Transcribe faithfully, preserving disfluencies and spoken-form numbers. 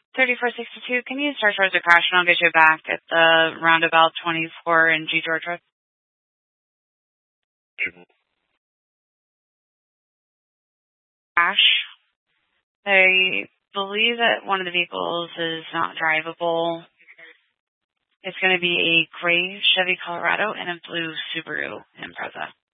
thirty-four sixty-two, can you start towards the crash and I'll get you back at the roundabout twenty-four in G. George Road? Crash. I believe that one of the vehicles is not drivable. It's going to be a gray Chevy Colorado and a blue Subaru Impreza.